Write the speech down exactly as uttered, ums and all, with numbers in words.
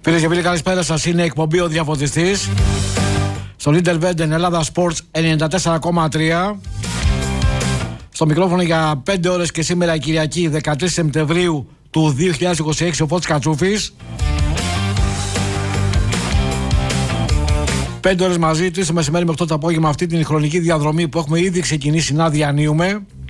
Φίλες και φίλοι, καλησπέρα σας. Είναι η εκπομπή Ο Διαφωτιστής στο Λίντερ Βέντεν Ελλάδα Sports ενενήντα τέσσερα κόμμα τρία. Στο μικρόφωνο για πέντε ώρες και σήμερα η Κυριακή δεκατρείς Σεπτεμβρίου του δύο χιλιάδες είκοσι έξι ο Φώτης Κατσούφης. Πέντε ώρες μαζί, τρεις το μεσημέρι με οκτώ το απόγευμα, αυτή την χρονική διαδρομή που έχουμε ήδη ξεκινήσει να διανύουμε.